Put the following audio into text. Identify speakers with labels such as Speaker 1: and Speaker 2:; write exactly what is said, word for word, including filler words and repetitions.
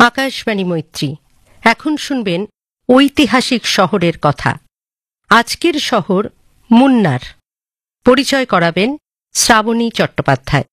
Speaker 1: আকাশবাণী মৈত্রী। এখন শুনবেন ঐতিহাসিক শহরের কথা। আজকের শহর মুন্নার। পরিচয় করাবেন শ্রাবণী চট্টোপাধ্যায়।